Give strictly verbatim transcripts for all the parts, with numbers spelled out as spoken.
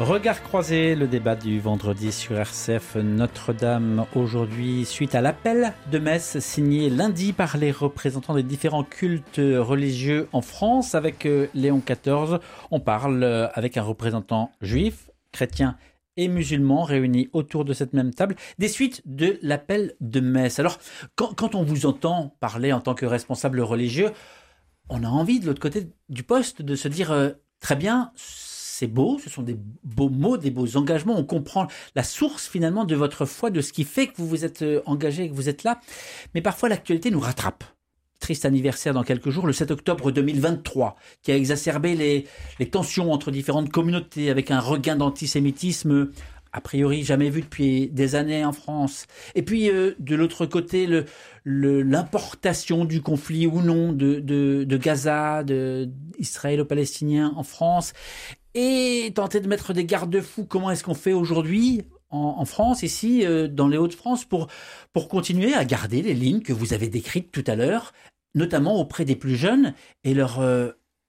Regard croisé, le débat du vendredi sur R C F Notre-Dame aujourd'hui suite à l'appel de messe signé lundi par les représentants des différents cultes religieux en France avec Léon quatorze. On parle avec un représentant juif, chrétien et musulman réunis autour de cette même table, des suites de l'appel de messe. Alors, quand, quand on vous entend parler en tant que responsable religieux, on a envie de l'autre côté du poste de se dire euh, très bien, c'est beau, ce sont des beaux mots, des beaux engagements. On comprend la source finalement de votre foi, de ce qui fait que vous vous êtes engagé, que vous êtes là. Mais parfois l'actualité nous rattrape. Triste anniversaire dans quelques jours, le sept octobre deux mille vingt-trois, qui a exacerbé les, les tensions entre différentes communautés avec un regain d'antisémitisme a priori jamais vu depuis des années en France. Et puis euh, de l'autre côté, le, le, l'importation du conflit ou non de, de, de Gaza, de israélo-palestinien en France. Et tenter de mettre des garde-fous, comment est-ce qu'on fait aujourd'hui en, en France, ici, euh, dans les Hauts-de-France, pour, pour continuer à garder les lignes que vous avez décrites tout à l'heure, notamment auprès des plus jeunes, et leur euh,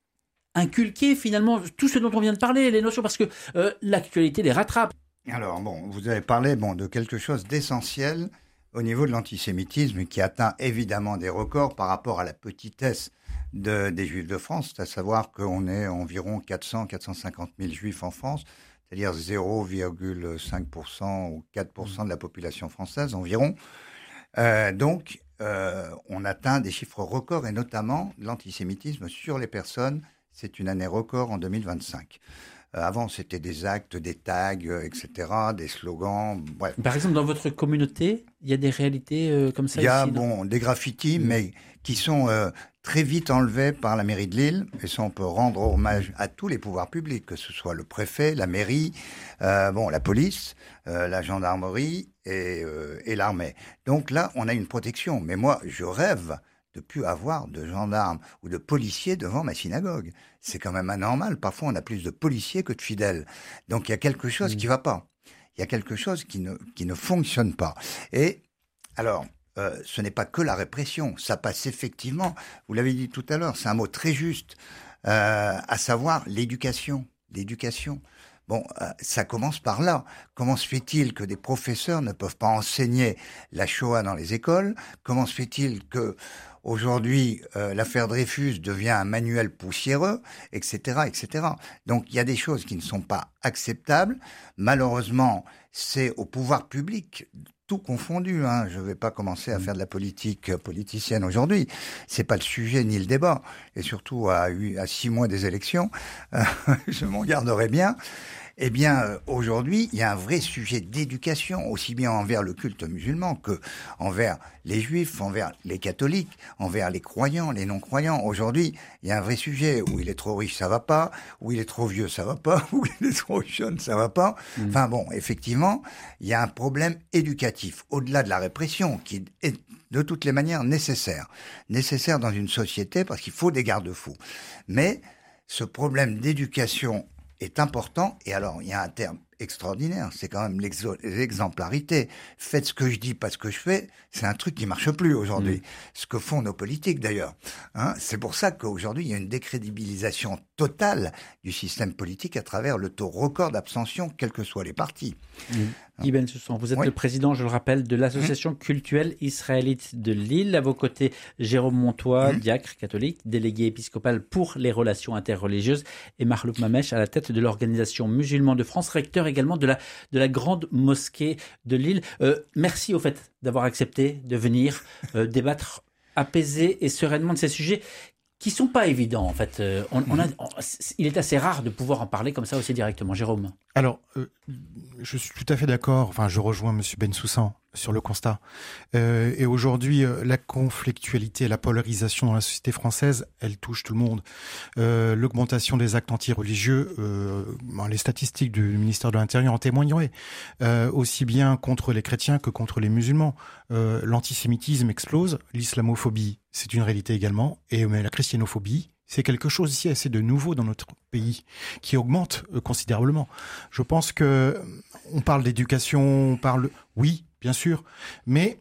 inculquer finalement tout ce dont on vient de parler, les notions, parce que euh, l'actualité les rattrape. Alors, bon, vous avez parlé bon, de quelque chose d'essentiel au niveau de l'antisémitisme qui atteint évidemment des records par rapport à la petitesse de, des Juifs de France, c'est à savoir qu'on est environ quatre cents à quatre cent cinquante mille Juifs en France, c'est-à-dire zéro virgule cinq pour cent ou quatre pour cent de la population française environ. Euh, donc, euh, on atteint des chiffres records et notamment l'antisémitisme sur les personnes. C'est une année record en deux mille vingt-cinq. Euh, avant, c'était des actes, des tags, euh, et cetera, des slogans. Bref. Par exemple, dans votre communauté, il y a des réalités euh, comme ça? Il y a ici, bon, des graffitis, mmh. mais qui sont euh, très vite enlevés par la mairie de Lille. Et ça, on peut rendre hommage à tous les pouvoirs publics, que ce soit le préfet, la mairie, euh, bon, la police, euh, la gendarmerie et, euh, et l'armée. Donc là, on a une protection. Mais moi, je rêve de plus avoir de gendarmes ou de policiers devant ma synagogue. C'est quand même anormal. Parfois, on a plus de policiers que de fidèles. Donc, il y a quelque chose mmh. qui ne va pas. Il y a quelque chose qui ne, qui ne fonctionne pas. Et alors, euh, ce n'est pas que la répression. Ça passe effectivement, vous l'avez dit tout à l'heure, c'est un mot très juste, euh, à savoir l'éducation. L'éducation. Bon, euh, ça commence par là. Comment se fait-il que des professeurs ne peuvent pas enseigner la Shoah dans les écoles? Comment se fait-il que aujourd'hui euh, l'affaire Dreyfus devient un manuel poussiéreux, et cetera, et cetera. Donc il y a des choses qui ne sont pas acceptables. Malheureusement, c'est au pouvoir public, tout confondu. Hein. Je ne vais pas commencer à faire de la politique politicienne aujourd'hui. C'est pas le sujet ni le débat. Et surtout à, à six mois des élections, euh, je m'en garderai bien. Eh bien, euh, aujourd'hui, il y a un vrai sujet d'éducation, aussi bien envers le culte musulman que envers les juifs, envers les catholiques, envers les croyants, les non-croyants. Aujourd'hui, il y a un vrai sujet où il est trop riche, ça va pas, où il est trop vieux, ça va pas, où il est trop jeune, ça va pas. Mmh. Enfin bon, effectivement, il y a un problème éducatif, au-delà de la répression, qui est de toutes les manières nécessaire. Nécessaire dans une société parce qu'il faut des garde-fous. Mais ce problème d'éducation est important, et alors il y a un terme extraordinaire, c'est quand même l'exemplarité. Faites ce que je dis, pas ce que je fais, c'est un truc qui marche plus aujourd'hui. Mmh. Ce que font nos politiques d'ailleurs. Hein, c'est pour ça qu'aujourd'hui il y a une décrédibilisation totale du système politique à travers le taux record d'abstention, quels que soient les partis. Mmh. Guy Bensoussan, vous êtes oui. le président, je le rappelle, de l'association mmh. cultuelle israélite de Lille. À vos côtés, Jérôme Montois, mmh. diacre catholique, délégué épiscopal pour les relations interreligieuses, et Marlouk Mamech à la tête de l'organisation musulmane de France, recteur également de la, de la grande mosquée de Lille. Euh, merci au fait d'avoir accepté de venir euh, débattre apaisé et sereinement de ces sujets qui sont pas évidents en fait. Euh, on, on a, on, il est assez rare de pouvoir en parler comme ça aussi directement. Jérôme. Alors, euh, je suis tout à fait d'accord. Enfin, je rejoins Monsieur Bensoussan sur le constat. Euh, et aujourd'hui, euh, la conflictualité, la polarisation dans la société française, elle touche tout le monde. Euh, l'augmentation des actes anti-religieux, euh, ben, les statistiques du ministère de l'Intérieur en témoigneraient. Euh, aussi bien contre les chrétiens que contre les musulmans. Euh, l'antisémitisme explose, l'islamophobie, c'est une réalité également, et mais la christianophobie, c'est quelque chose ici assez de nouveau dans notre pays, qui augmente euh, considérablement. Je pense que on parle d'éducation, on parle, oui, bien sûr, mais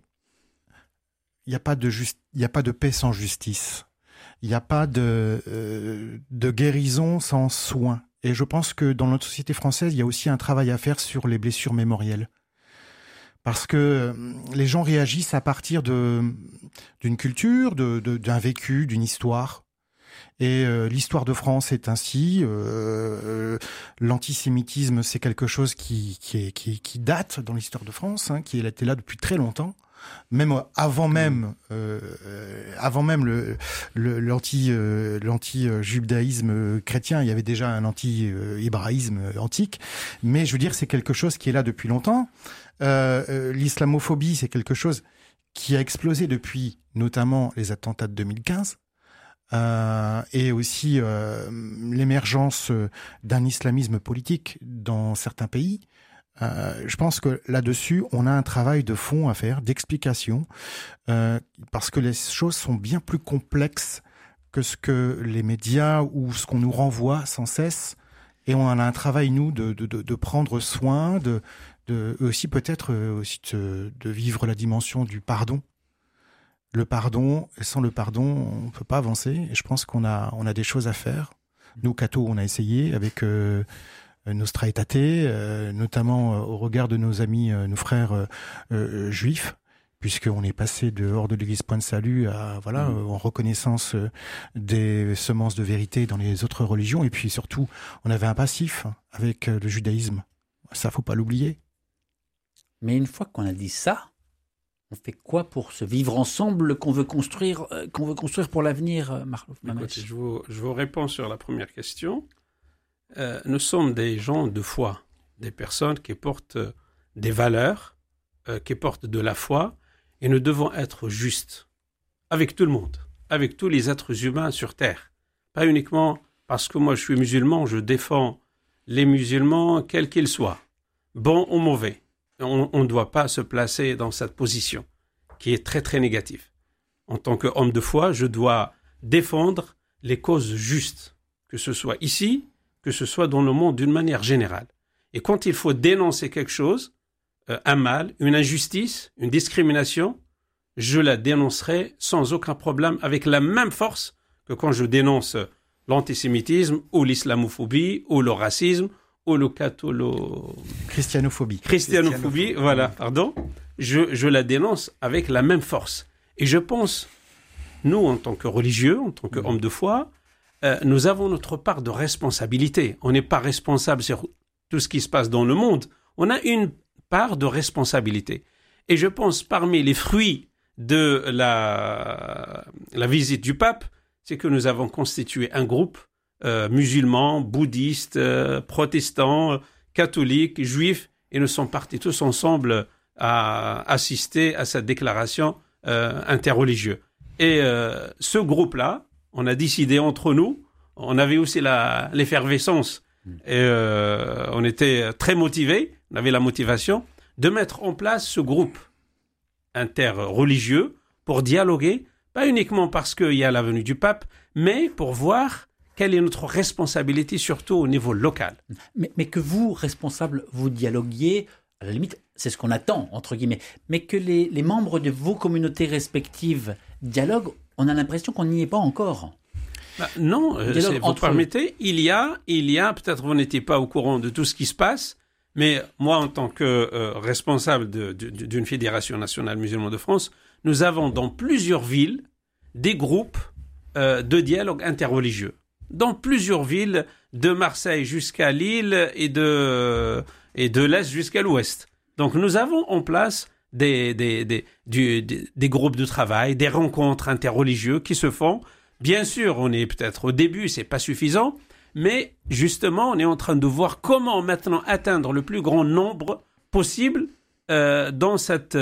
il n'y a pas de juste, il n'y a pas de paix sans justice. Il n'y a pas de euh, de guérison sans soin. Et je pense que dans notre société française, il y a aussi un travail à faire sur les blessures mémorielles. Parce que les gens réagissent à partir de, d'une culture, de, de, d'un vécu, d'une histoire. Et euh, l'histoire de France est ainsi. Euh, l'antisémitisme, c'est quelque chose qui, qui, est, qui, qui date dans l'histoire de France, hein, qui était là depuis très longtemps. Même avant même, euh, avant même le, le, l'anti, euh, l'anti-judaïsme chrétien, il y avait déjà un anti-hébraïsme antique. Mais je veux dire, c'est quelque chose qui est là depuis longtemps. Euh, l'islamophobie, c'est quelque chose qui a explosé depuis notamment les attentats de deux mille quinze. Euh, et aussi euh, l'émergence d'un islamisme politique dans certains pays. Euh, je pense que là-dessus, on a un travail de fond à faire, d'explication, euh, parce que les choses sont bien plus complexes que ce que les médias ou ce qu'on nous renvoie sans cesse. Et on a un travail, nous, de, de, de, de prendre soin, de, de aussi peut-être aussi de, de vivre la dimension du pardon. Le pardon, sans le pardon, on ne peut pas avancer. Et je pense qu'on a, on a des choses à faire. Nous, cathos, on a essayé avec euh, Nostra Aetate, euh, notamment euh, au regard de nos amis, euh, nos frères euh, euh, juifs, puisqu'on est passé de hors de l'Église Point de Salut à voilà, mmh. euh, en reconnaissance euh, des semences de vérité dans les autres religions. Et puis surtout, on avait un passif avec euh, le judaïsme. Ça, faut pas l'oublier. Mais une fois qu'on a dit ça, on fait quoi pour ce vivre ensemble qu'on veut construire, euh, qu'on veut construire pour l'avenir, Marlouf Mamech? Écoutez, je vous, je vous réponds sur la première question. Euh, nous sommes des gens de foi, des personnes qui portent des valeurs, euh, qui portent de la foi, et nous devons être justes avec tout le monde, avec tous les êtres humains sur Terre. Pas uniquement parce que moi je suis musulman, je défends les musulmans quels qu'ils soient, bons ou mauvais. On ne doit pas se placer dans cette position qui est très très négative. En tant qu'homme de foi, je dois défendre les causes justes, que ce soit ici, que ce soit dans le monde d'une manière générale. Et quand il faut dénoncer quelque chose, euh, un mal, une injustice, une discrimination, je la dénoncerai sans aucun problème, avec la même force que quand je dénonce l'antisémitisme ou l'islamophobie ou le racisme ou le catholo... Christianophobie. Christianophobie, Christianophobie. Voilà, pardon. Je, je la dénonce avec la même force. Et je pense, nous, en tant que religieux, en tant qu'hommes de foi, euh, nous avons notre part de responsabilité. On n'est pas responsable sur tout ce qui se passe dans le monde. On a une part de responsabilité. Et je pense, parmi les fruits de la, la visite du pape, c'est que nous avons constitué un groupe Euh, musulmans, bouddhistes, euh, protestants, euh, catholiques, juifs, et nous sommes partis tous ensemble à assister à cette déclaration euh, interreligieuse. Et euh, ce groupe-là, on a décidé entre nous, on avait aussi la, l'effervescence, et euh, on était très motivés, on avait la motivation de mettre en place ce groupe interreligieux pour dialoguer, pas uniquement parce qu'il y a la venue du pape, mais pour voir quelle est notre responsabilité, surtout au niveau local. Mais, mais que vous, responsables, vous dialoguiez, à la limite, c'est ce qu'on attend, entre guillemets, mais que les, les membres de vos communautés respectives dialoguent, on a l'impression qu'on n'y est pas encore. Bah, non, euh, c'est, vous permettez, il y a, il y a, peut-être vous n'étiez pas au courant de tout ce qui se passe, mais moi, en tant que euh, responsable de, de, d'une fédération nationale musulmane de France, nous avons dans plusieurs villes des groupes euh, de dialogue interreligieux. Dans plusieurs villes, de Marseille jusqu'à Lille et de, et de l'Est jusqu'à l'Ouest. Donc nous avons en place des, des, des, du, des, des groupes de travail, des rencontres interreligieuses qui se font. Bien sûr, on est peut-être au début, c'est pas suffisant, mais justement, on est en train de voir comment maintenant atteindre le plus grand nombre possible euh, dans, cette,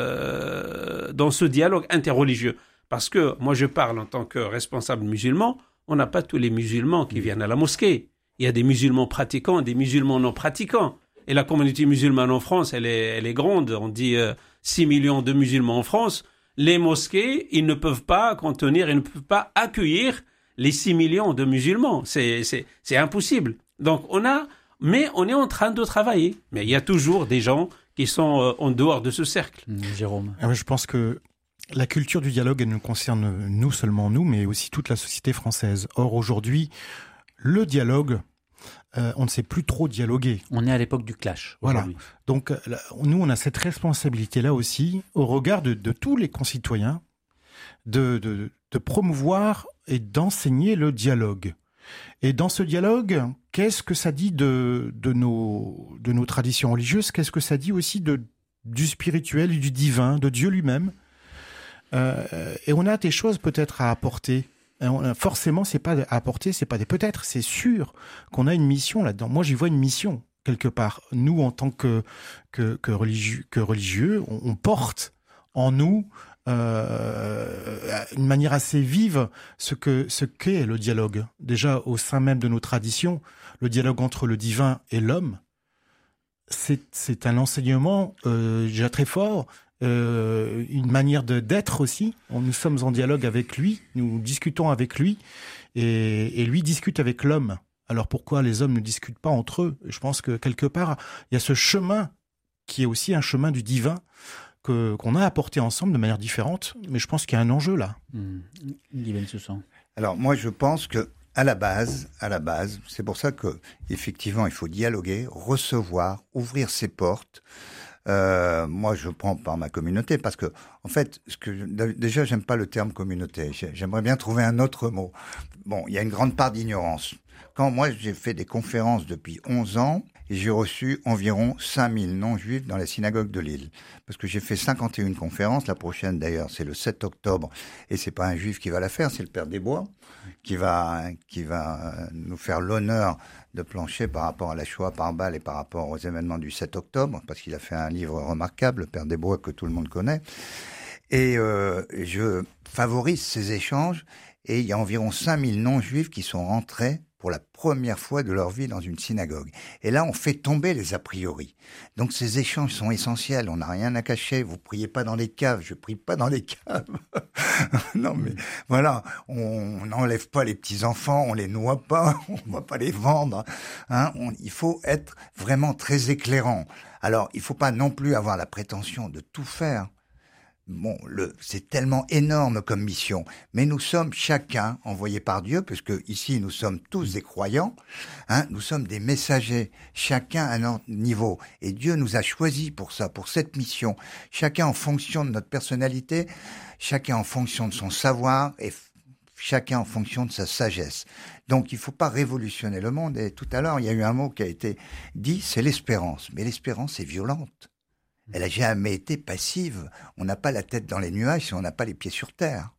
euh, dans ce dialogue interreligieux. Parce que moi, je parle en tant que responsable musulman, on n'a pas tous les musulmans qui viennent à la mosquée. Il y a des musulmans pratiquants et des musulmans non pratiquants. Et la communauté musulmane en France, elle est, elle est grande. On dit euh, six millions de musulmans en France. Les mosquées, ils ne peuvent pas contenir, ils ne peuvent pas accueillir les six millions de musulmans. C'est, c'est, c'est impossible. Donc on a, mais on est en train de travailler. Mais il y a toujours des gens qui sont euh, en dehors de ce cercle. Mmh, Jérôme. Ah, je pense que la culture du dialogue, elle nous concerne nous seulement nous, mais aussi toute la société française. Or, aujourd'hui, le dialogue euh, on ne sait plus trop dialoguer. On est à l'époque du clash. Voilà. Donc, là, nous, on a cette responsabilité-là aussi, au regard de, de tous les concitoyens, de, de, de promouvoir et d'enseigner le dialogue. Et dans ce dialogue, qu'est-ce que ça dit de, de, nos, de nos traditions religieuses? Qu'est-ce que ça dit aussi de, du spirituel et du divin, de Dieu lui-même? euh, Et on a des choses peut-être à apporter. Forcément, c'est pas à apporter, c'est pas des peut-être, c'est sûr qu'on a une mission là-dedans. Moi, j'y vois une mission quelque part. Nous, en tant que que, que religieux, que religieux, on, on porte en nous euh, une manière assez vive ce que ce qu'est le dialogue. Déjà au sein même de nos traditions, le dialogue entre le divin et l'homme, c'est c'est un enseignement euh, déjà très fort. Euh, une manière de, d'être aussi. On, nous sommes en dialogue avec lui, nous discutons avec lui, et, et lui discute avec l'homme. Alors pourquoi les hommes ne discutent pas entre eux? Je pense que quelque part, il y a ce chemin qui est aussi un chemin du divin que, qu'on a apporté ensemble de manière différente, mais je pense qu'il y a un enjeu là. Mmh. Guy Bensoussan. Alors moi je pense que à la base, à la base, c'est pour ça que effectivement il faut dialoguer, recevoir, ouvrir ses portes. Euh, moi, je prends par ma communauté parce que, en fait, ce que déjà, j'aime pas le terme communauté. J'aimerais bien trouver un autre mot. Bon, il y a une grande part d'ignorance. Quand moi, j'ai fait des conférences depuis onze ans et j'ai reçu environ cinq mille non-juifs dans la synagogue de Lille. Parce que j'ai fait cinquante et une conférences. La prochaine, d'ailleurs, c'est le sept octobre. Et c'est pas un juif qui va la faire, c'est le Père Desbois qui va, qui va nous faire l'honneur de plancher par rapport à la Shoah par balle et par rapport aux événements du sept octobre, parce qu'il a fait un livre remarquable, le Père Desbois, que tout le monde connaît. Et euh, je favorise ces échanges, et il y a environ cinq mille non-juifs qui sont rentrés pour la première fois de leur vie dans une synagogue. Et là, on fait tomber les a priori. Donc ces échanges sont essentiels, on n'a rien à cacher, vous priez pas dans les caves, je prie pas dans les caves. Non mais voilà, on n'enlève pas les petits-enfants, on les noie pas, on va pas les vendre. Hein, on, il faut être vraiment très éclairant. Alors, il faut pas non plus avoir la prétention de tout faire. Bon, le, c'est tellement énorme comme mission, mais nous sommes chacun envoyés par Dieu, puisque ici nous sommes tous des croyants, hein, nous sommes des messagers, chacun à notre niveau, et Dieu nous a choisis pour ça, pour cette mission, chacun en fonction de notre personnalité, chacun en fonction de son savoir, et f- chacun en fonction de sa sagesse. Donc il ne faut pas révolutionner le monde, et tout à l'heure il y a eu un mot qui a été dit, c'est l'espérance, mais l'espérance est violente. Elle n'a jamais été passive. On n'a pas la tête dans les nuages si on n'a pas les pieds sur terre.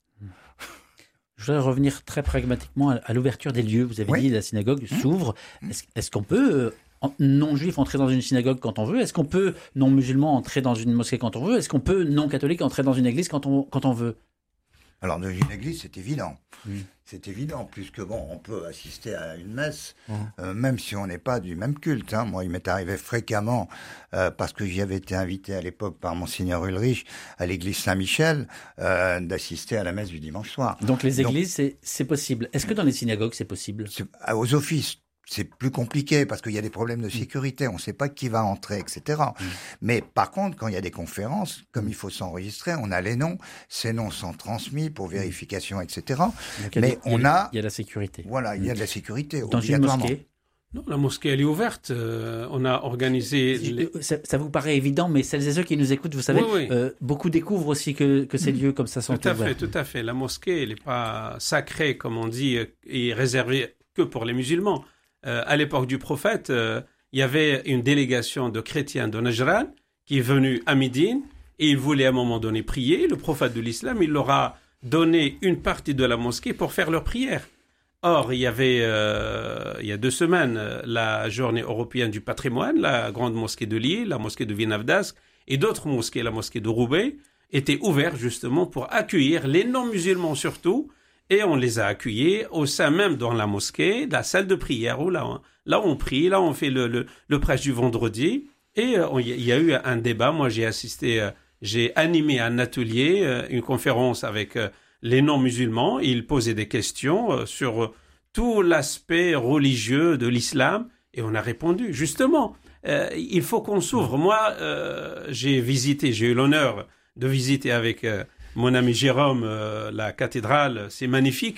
Je voudrais revenir très pragmatiquement à l'ouverture des lieux. Vous avez oui. dit la synagogue s'ouvre. Est-ce, est-ce qu'on peut, non-juif, entrer dans une synagogue quand on veut? Est-ce qu'on peut, non-musulman, entrer dans une mosquée quand on veut? Est-ce qu'on peut, non-catholique, entrer dans une église quand on, quand on veut? Alors, dans une église, c'est évident. Oui. C'est évident, puisque bon, on peut assister à une messe, mmh. euh, même si on n'est pas du même culte. Hein. Moi, il m'est arrivé fréquemment, euh, parce que j'y avais été invité à l'époque par Monseigneur Ulrich à l'église Saint-Michel, euh, d'assister à la messe du dimanche soir. Donc les églises, Donc, c'est, c'est possible. Est-ce que dans les synagogues, c'est possible? c'est, Aux offices. C'est plus compliqué parce qu'il y a des problèmes de sécurité, on ne sait pas qui va entrer, et cetera. Mmh. Mais par contre, quand il y a des conférences, comme il faut s'enregistrer, on a les noms, ces noms sont transmis pour vérification, et cetera. Donc, mais il y a, on a... Il y a la sécurité. Voilà, il y a de la sécurité, dans une mosquée? Non, la mosquée, elle est ouverte. Euh, on a organisé... Les... Ça, ça vous paraît évident, mais celles et ceux qui nous écoutent, vous savez, oui, oui. Euh, beaucoup découvrent aussi que, que ces mmh. lieux comme ça sont tout à ouverts. Fait, tout à fait. La mosquée, elle n'est pas sacrée, comme on dit, et réservée que pour les musulmans. Euh, à l'époque du prophète, euh, il y avait une délégation de chrétiens de Najran qui est venue à Médine et ils voulaient à un moment donné prier. Le prophète de l'islam, il leur a donné une partie de la mosquée pour faire leur prière. Or, il y avait, euh, il y a deux semaines, la journée européenne du patrimoine, la grande mosquée de Lille, la mosquée de Vinavdask et d'autres mosquées, la mosquée de Roubaix, étaient ouvertes justement pour accueillir les non-musulmans surtout. Et on les a accueillis au sein même dans la mosquée, la salle de prière, où là, on, là on prie, là on fait le, le, le prêche du vendredi. Et euh, il y a eu un débat, moi j'ai assisté, euh, j'ai animé un atelier, euh, une conférence avec euh, les non-musulmans. Ils posaient des questions euh, sur euh, tout l'aspect religieux de l'islam. Et on a répondu, justement, euh, il faut qu'on s'ouvre. Moi, euh, j'ai visité, j'ai eu l'honneur de visiter avec... Euh, mon ami Jérôme, euh, la cathédrale, c'est magnifique.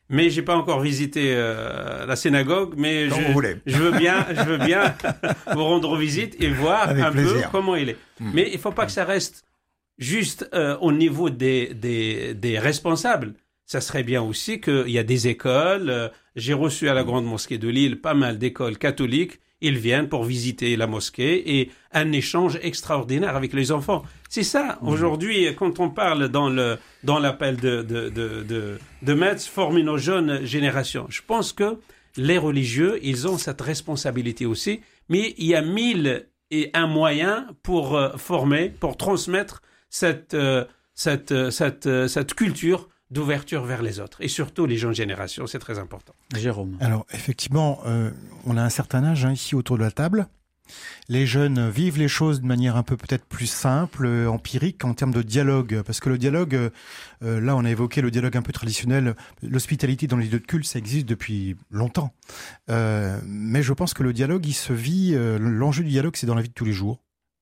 mais j'ai pas encore visité euh, la synagogue, mais Comme je, vous voulez. je veux bien, je veux bien vous rendre visite et voir Avec un plaisir. peu comment il est. Mmh. Mais il faut pas que ça reste juste euh, au niveau des, des, des responsables. Ça serait bien aussi qu'il y a des écoles. Euh, j'ai reçu à la Grande Mosquée de Lille pas mal d'écoles catholiques. Ils viennent pour visiter la mosquée et un échange extraordinaire avec les enfants. C'est ça, mmh. aujourd'hui, quand on parle dans, le, dans l'appel de, de, de, de, de Metz, former nos jeunes générations. Je pense que les religieux, ils ont cette responsabilité aussi, mais il y a mille et un moyens pour euh, former, pour transmettre cette, euh, cette, euh, cette, euh, cette culture d'ouverture vers les autres, et surtout les jeunes générations, c'est très important. Jérôme. Alors, effectivement, euh, on a un certain âge hein, ici autour de la table. Les jeunes vivent les choses de manière un peu peut-être plus simple, euh, empirique, en termes de dialogue. Parce que le dialogue, euh, là on a évoqué le dialogue un peu traditionnel, l'hospitalité dans les lieux de culte, ça existe depuis longtemps. Euh, mais je pense que le dialogue, il se vit, euh, l'enjeu du dialogue, c'est dans la vie de tous les jours.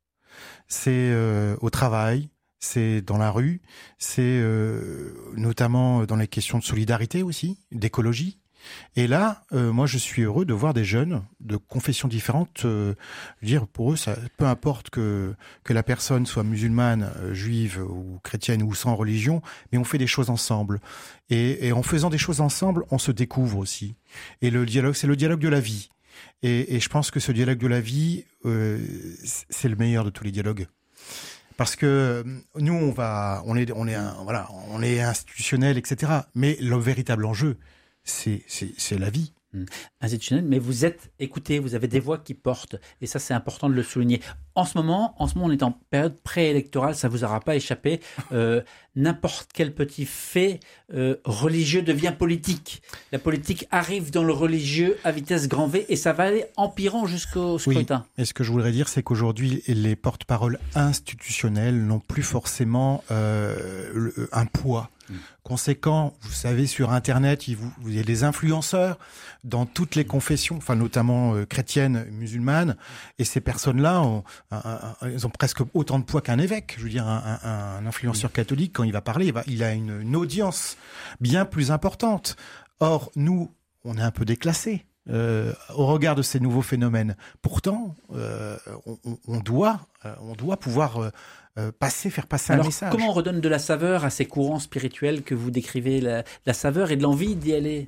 C'est euh, au travail, c'est dans la rue, c'est euh, notamment dans les questions de solidarité aussi, d'écologie. Et là, euh, moi, je suis heureux de voir des jeunes de confessions différentes. Euh, je veux dire, pour eux, ça, peu importe que que la personne soit musulmane, euh, juive ou chrétienne ou sans religion, mais on fait des choses ensemble. Et, et en faisant des choses ensemble, on se découvre aussi. Et le dialogue, c'est le dialogue de la vie. Et, et je pense que ce dialogue de la vie, euh, c'est le meilleur de tous les dialogues. Parce que nous, on va, on est, on est, un, voilà, on est institutionnel, et cetera. Mais le véritable enjeu, c'est, c'est, c'est la vie. Institutionnel, mais vous êtes écoutés, vous avez des voix qui portent, et ça c'est important de le souligner. En ce moment, en ce moment, on est en période préélectorale, ça vous aura pas échappé. Euh, n'importe quel petit fait euh, religieux devient politique. La politique arrive dans le religieux à vitesse grand V, et ça va aller empirant jusqu'au scrutin. Oui. Et ce que je voudrais dire, c'est qu'aujourd'hui, les porte-paroles institutionnels n'ont plus forcément euh, un poids conséquent. Vous savez, sur Internet, il, vous, il y a des influenceurs dans toutes les confessions, enfin notamment euh, chrétiennes, musulmanes, et ces personnes-là ont, un, un, ils ont presque autant de poids qu'un évêque. Je veux dire, un, un, un influenceur catholique, quand il va parler, il, va, il a une, une audience bien plus importante. Or, nous, on est un peu déclassés euh, au regard de ces nouveaux phénomènes. Pourtant, euh, on, on, doit, on doit pouvoir euh, Euh, passer, faire passer Alors, un message. Comment on redonne de la saveur à ces courants spirituels que vous décrivez, la, la saveur et de l'envie d'y aller?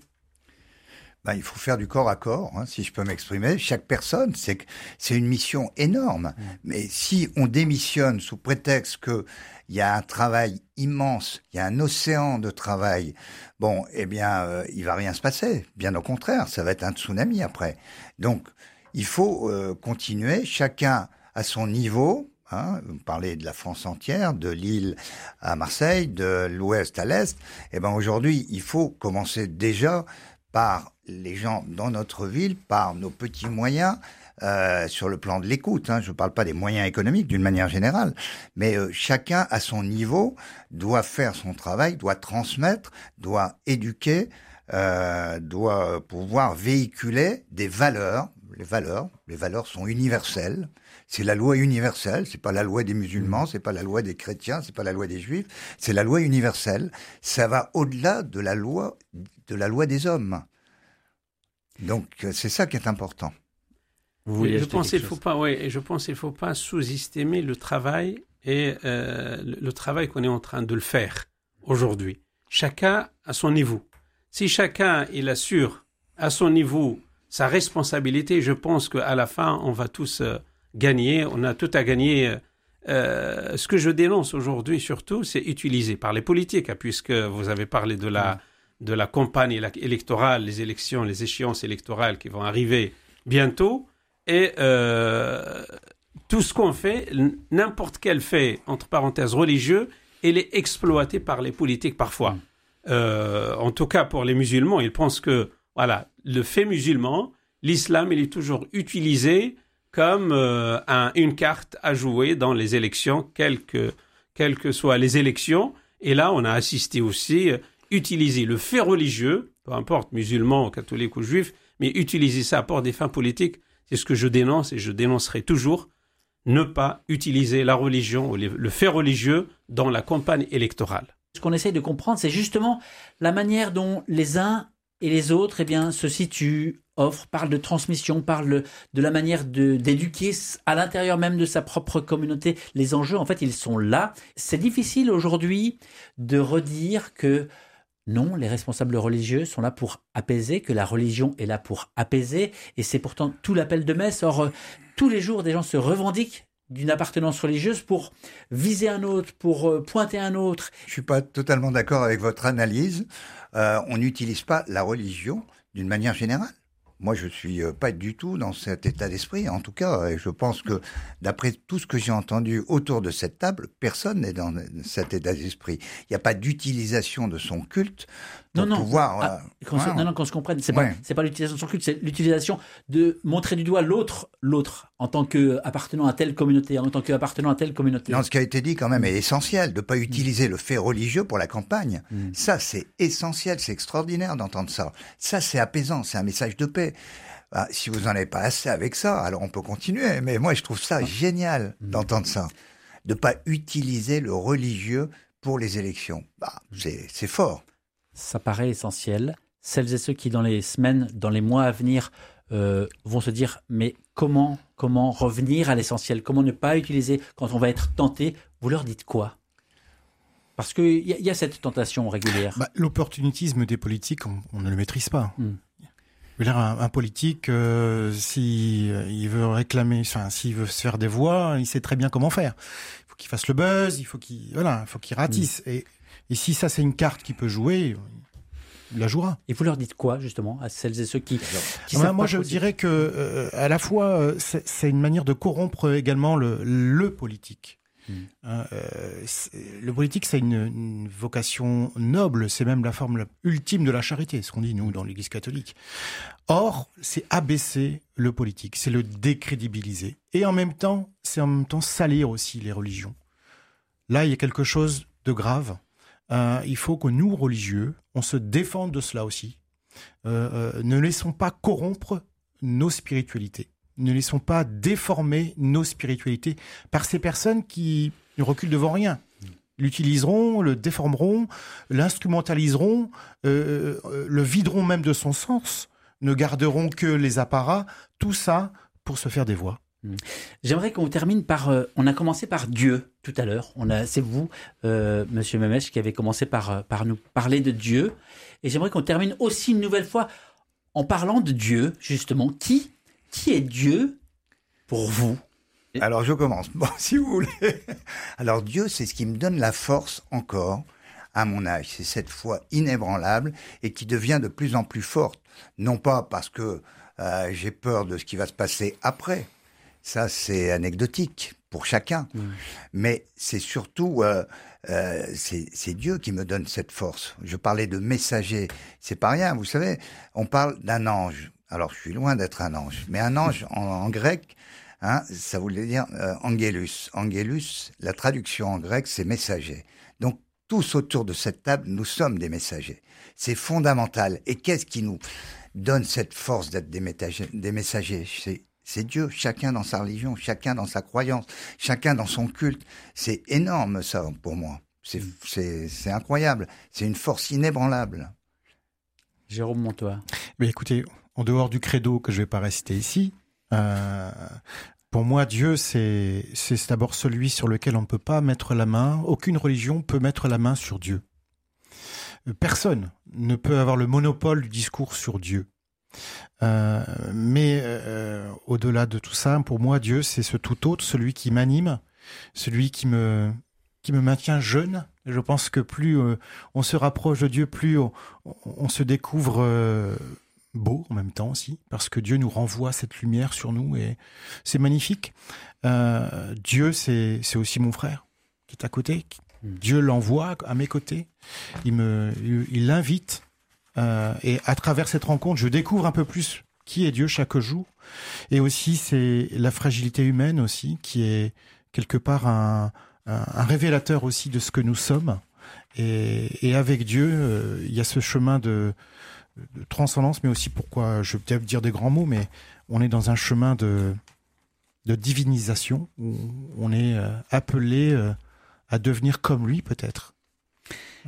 Ben, il faut faire du corps à corps, hein, si je peux m'exprimer. Chaque personne, c'est, c'est une mission énorme. Mmh. Mais si on démissionne sous prétexte qu'il y a un travail immense, il y a un océan de travail, bon, eh bien, euh, il va rien se passer. Bien au contraire, ça va être un tsunami après. Donc, il faut euh, continuer, chacun à son niveau. Hein, vous parlez de la France entière, de Lille à Marseille, de l'ouest à l'est. Eh ben aujourd'hui, il faut commencer déjà par les gens dans notre ville, par nos petits moyens, euh, sur le plan de l'écoute. Hein. Je ne parle pas des moyens économiques d'une manière générale, mais euh, chacun à son niveau doit faire son travail, doit transmettre, doit éduquer, euh, doit pouvoir véhiculer des valeurs. Les valeurs, les valeurs sont universelles. C'est la loi universelle, c'est pas la loi des musulmans, c'est pas la loi des chrétiens, c'est pas la loi des juifs, c'est la loi universelle. Ça va au-delà de la loi, de la loi des hommes. Donc c'est ça qui est important. Vous voulez je pense qu'il faut pas, ouais, je pense qu'il faut pas sous-estimer le travail et euh, le, le travail qu'on est en train de le faire aujourd'hui. Chacun à son niveau. Si chacun il assure à son niveau sa responsabilité, je pense qu'à la fin on va tous euh, gagner, on a tout à gagner. Euh, ce que je dénonce aujourd'hui surtout, c'est utilisé par les politiques, hein, puisque vous avez parlé de la, de la campagne électorale, les élections, les échéances électorales qui vont arriver bientôt, et euh, tout ce qu'on fait, n'importe quel fait, entre parenthèses, religieux, il est exploité par les politiques parfois. Mmh. Euh, en tout cas, pour les musulmans, ils pensent que, voilà, le fait musulman, l'islam, il est toujours utilisé comme euh, un, une carte à jouer dans les élections, quelles que, quelles que soient les élections. Et là, on a assisté aussi, euh, utiliser le fait religieux, peu importe, musulman, catholique ou juif, mais utiliser ça pour des fins politiques, c'est ce que je dénonce et je dénoncerai toujours, ne pas utiliser la religion ou les, le fait religieux dans la campagne électorale. Ce qu'on essaye de comprendre, c'est justement la manière dont les uns et les autres eh bien, se situent, offrent, parlent de transmission, parlent de la manière de, d'éduquer à l'intérieur même de sa propre communauté. Les enjeux, en fait, ils sont là. C'est difficile aujourd'hui de redire que non, les responsables religieux sont là pour apaiser, que la religion est là pour apaiser. Et c'est pourtant tout l'appel de messe. Or, euh, tous les jours, des gens se revendiquent d'une appartenance religieuse pour viser un autre, pour euh, pointer un autre. Je suis pas totalement d'accord avec votre analyse. Euh, on n'utilise pas la religion d'une manière générale. Moi, je suis euh, pas du tout dans cet état d'esprit, en tout cas. Et je pense que, d'après tout ce que j'ai entendu autour de cette table, personne n'est dans cet état d'esprit. Il n'y a pas d'utilisation de son culte pour non, non. pouvoir... Ah, euh, qu'on ouais, se, non, non, qu'on se comprenne. C'est ouais. pas, c'est pas l'utilisation de son culte, c'est l'utilisation de montrer du doigt l'autre, l'autre, en tant qu'appartenant à telle communauté, en tant qu'appartenant à telle communauté. Non, ce qui a été dit quand même est essentiel, de ne pas utiliser mmh. le fait religieux pour la campagne. Mmh. Ça, c'est essentiel, c'est extraordinaire d'entendre ça. Ça, c'est apaisant, c'est un message de paix. Ah, si vous n'en avez pas assez avec ça, alors on peut continuer. Mais moi, je trouve ça génial mmh. d'entendre ça. De ne pas utiliser le religieux pour les élections. Bah, c'est, c'est fort. Ça paraît essentiel. Celles et ceux qui, dans les semaines, dans les mois à venir, euh, vont se dire « mais comment, comment revenir à l'essentiel ? Comment ne pas utiliser quand on va être tenté ?» Vous leur dites quoi ? Parce qu'il y, y a cette tentation régulière. Bah, l'opportunisme des politiques, on, on ne le maîtrise pas. Mm. Je veux dire, un, un politique, euh, si euh, il veut réclamer, enfin, s'il veut se faire des voix, il sait très bien comment faire. Il faut qu'il fasse le buzz, il faut qu'il, voilà, il faut qu'il ratisse. Mm. Et, et si ça, c'est une carte qu'il peut jouer, il la jouera. Et vous leur dites quoi, justement, à celles et ceux qui... qui ah ben, moi, je possible. dirais que, euh, à la fois, c'est, c'est une manière de corrompre également le, le politique. Mmh. Euh, le politique, c'est une, une vocation noble, c'est même la forme ultime de la charité, ce qu'on dit nous dans l'Église catholique. Or, c'est abaisser le politique, c'est le décrédibiliser, et en même temps, c'est en même temps salir aussi les religions. Là, il y a quelque chose de grave. Euh, il faut que nous, religieux, on se défende de cela aussi. Euh, euh, ne laissons pas corrompre nos spiritualités. Ne laissons pas déformer nos spiritualités par ces personnes qui ne reculent devant rien. L'utiliseront, le déformeront, l'instrumentaliseront, euh, le videront même de son sens, ne garderont que les apparats, tout ça pour se faire des voix. J'aimerais qu'on termine par... Euh, on a commencé par Dieu tout à l'heure. On a, c'est vous, euh, Monsieur Memech, qui avez commencé par, par nous parler de Dieu. Et j'aimerais qu'on termine aussi une nouvelle fois en parlant de Dieu, justement. Qui Qui est Dieu pour vous ? Alors, je commence. Bon, si vous voulez. Alors, Dieu, c'est ce qui me donne la force encore à mon âge. C'est cette foi inébranlable et qui devient de plus en plus forte. Non pas parce que euh, j'ai peur de ce qui va se passer après. Ça, c'est anecdotique pour chacun. Mmh. Mais c'est surtout, euh, euh, c'est, c'est Dieu qui me donne cette force. Je parlais de messager. C'est pas rien, vous savez. On parle d'un ange. Alors, je suis loin d'être un ange, mais un ange en, en grec, hein, ça voulait dire euh, angélus. Angélus, la traduction en grec, c'est messager. Donc, tous autour de cette table, nous sommes des messagers. C'est fondamental. Et qu'est-ce qui nous donne cette force d'être des messagers, des messagers c'est, c'est Dieu, chacun dans sa religion, chacun dans sa croyance, chacun dans son culte. C'est énorme, ça, pour moi. C'est, c'est, c'est incroyable. C'est une force inébranlable. Jérôme Montois. Mais écoutez, en dehors du credo que je ne vais pas réciter ici, euh, pour moi, Dieu, c'est, c'est d'abord celui sur lequel on ne peut pas mettre la main. Aucune religion peut mettre la main sur Dieu. Personne ne peut avoir le monopole du discours sur Dieu. Euh, mais euh, au-delà de tout ça, pour moi, Dieu, c'est ce tout autre, celui qui m'anime, celui qui me, qui me maintient jeune. Je pense que plus euh, on se rapproche de Dieu, plus on, on se découvre... Euh, beau en même temps aussi, parce que Dieu nous renvoie cette lumière sur nous et c'est magnifique. Euh, Dieu, c'est, c'est aussi mon frère qui est à côté. Dieu l'envoie à mes côtés. Il me, il l'invite euh, et à travers cette rencontre, je découvre un peu plus qui est Dieu chaque jour. Et aussi, c'est la fragilité humaine aussi qui est quelque part un, un, un révélateur aussi de ce que nous sommes. Et, et avec Dieu, euh, il y a ce chemin de de transcendance, mais aussi pourquoi, je vais peut-être dire des grands mots, mais on est dans un chemin de, de divinisation, où on est appelé à devenir comme lui, peut-être.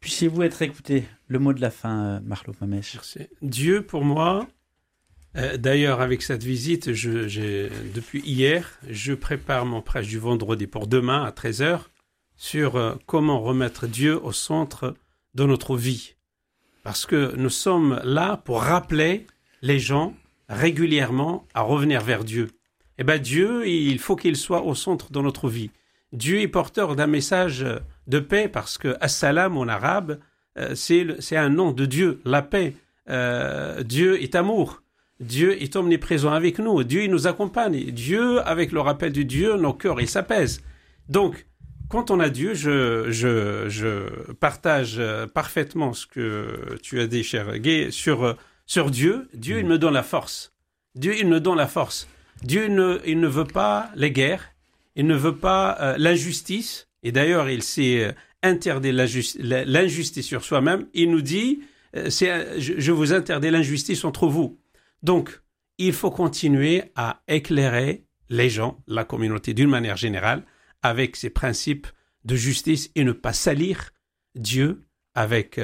Puissiez-vous être écouté. Le mot de la fin, Marlo Mamèche. Merci. Dieu, pour moi, euh, d'ailleurs, avec cette visite, je, j'ai, depuis hier, je prépare mon prêche du vendredi pour demain à treize heures sur euh, comment remettre Dieu au centre de notre vie. Parce que nous sommes là pour rappeler les gens régulièrement à revenir vers Dieu. Eh bien, Dieu, il faut qu'il soit au centre de notre vie. Dieu est porteur d'un message de paix parce que As-Salam en arabe, euh, c'est, le, c'est un nom de Dieu, la paix. Euh, Dieu est amour. Dieu est omniprésent avec nous. Dieu, il nous accompagne. Dieu, avec le rappel de Dieu, nos cœurs, ils s'apaisent. Donc, quand on a Dieu, je, je, je partage parfaitement ce que tu as dit, cher Guy, sur, sur Dieu. Dieu, il me donne la force. Dieu, il me donne la force. Dieu, il ne, il ne veut pas les guerres. Il ne veut pas euh, l'injustice. Et d'ailleurs, il s'est interdit l'injustice sur soi-même. Il nous dit, euh, c'est, je, je vous interdis l'injustice entre vous. Donc, il faut continuer à éclairer les gens, la communauté d'une manière générale, avec ces principes de justice et ne pas salir Dieu avec...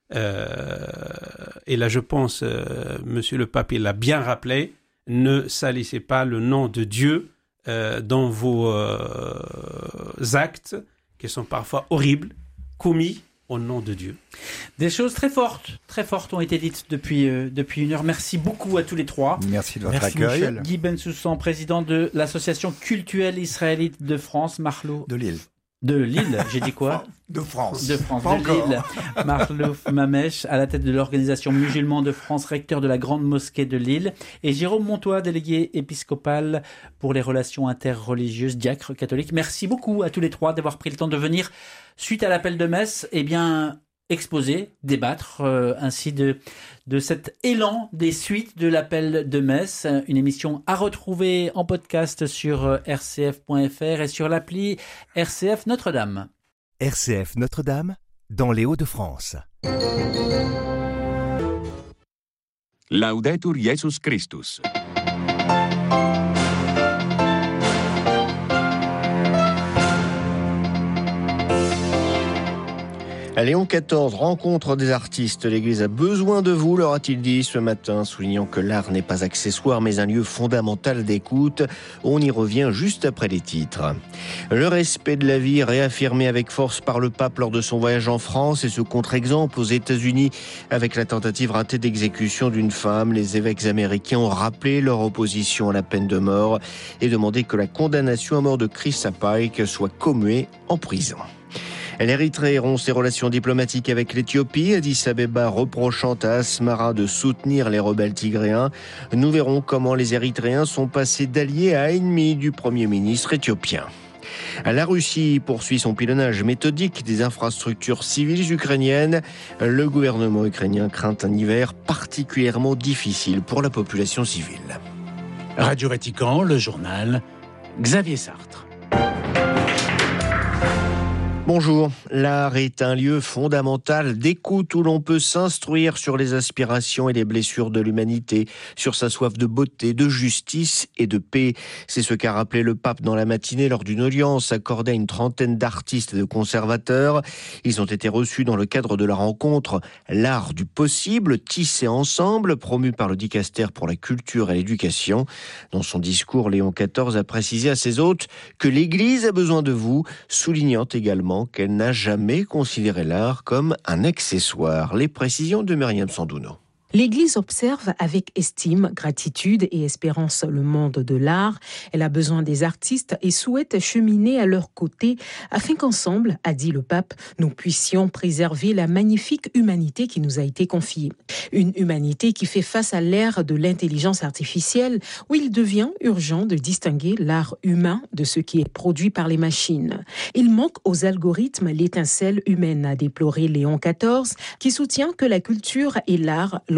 Euh, et là, je pense, euh, Monsieur le Pape, il l'a bien rappelé, ne salissez pas le nom de Dieu euh, dans vos euh, actes qui sont parfois horribles, commis au nom de Dieu. Des choses très fortes, très fortes ont été dites depuis, euh, depuis une heure. Merci beaucoup à tous les trois. Merci de votre Merci accueil. Michel. Guy Bensoussan, président de l'Association cultuelle israélite de France. Marlo. De Lille. De Lille, j'ai dit quoi? De France. De France, Pas de encore. Lille. Marlouf Mamèche, à la tête de l'Organisation musulmane de France, recteur de la Grande Mosquée de Lille. Et Jérôme Montois, délégué épiscopal pour les relations interreligieuses, diacre catholique. Merci beaucoup à tous les trois d'avoir pris le temps de venir, suite à l'appel de messe, eh bien, exposer, débattre euh, ainsi de, de cet élan des suites de l'appel de messe. Une émission à retrouver en podcast sur r c f point f r et sur l'appli R C F Notre-Dame. R C F Notre-Dame, dans les Hauts-de-France. Laudetur Jesus Christus. Léon quatorze rencontre des artistes. L'Église a besoin de vous, leur a-t-il dit ce matin, soulignant que l'art n'est pas accessoire mais un lieu fondamental d'écoute. On y revient juste après les titres. Le respect de la vie réaffirmé avec force par le pape lors de son voyage en France et ce contre-exemple aux États-Unis avec la tentative ratée d'exécution d'une femme. Les évêques américains ont rappelé leur opposition à la peine de mort et demandé que la condamnation à mort de Chris Pike soit commuée en prison. L'Érythrée rompt ses relations diplomatiques avec l'Éthiopie, Addis Abeba reprochant à Asmara de soutenir les rebelles tigréens. Nous verrons comment les Érythréens sont passés d'alliés à ennemis du Premier ministre éthiopien. La Russie poursuit son pilonnage méthodique des infrastructures civiles ukrainiennes. Le gouvernement ukrainien craint un hiver particulièrement difficile pour la population civile. Radio Vatican, le journal, Xavier Sartre. Bonjour, l'art est un lieu fondamental d'écoute où l'on peut s'instruire sur les aspirations et les blessures de l'humanité, sur sa soif de beauté, de justice et de paix. C'est ce qu'a rappelé le pape dans la matinée lors d'une audience accordée à une trentaine d'artistes et de conservateurs. Ils ont été reçus dans le cadre de la rencontre L'art du possible, tissé ensemble, promu par le Dicaster pour la culture et l'éducation. Dans son discours, Léon quatorze a précisé à ses hôtes que l'Église a besoin de vous, soulignant également qu'elle n'a jamais considéré l'art comme un accessoire. Les précisions de Myriam Sandouno. L'Église observe avec estime, gratitude et espérance le monde de l'art. Elle a besoin des artistes et souhaite cheminer à leur côté afin qu'ensemble, a dit le pape, nous puissions préserver la magnifique humanité qui nous a été confiée. Une humanité qui fait face à l'ère de l'intelligence artificielle où il devient urgent de distinguer l'art humain de ce qui est produit par les machines. Il manque aux algorithmes l'étincelle humaine, a déploré Léon quatorze, qui soutient que la culture et l'art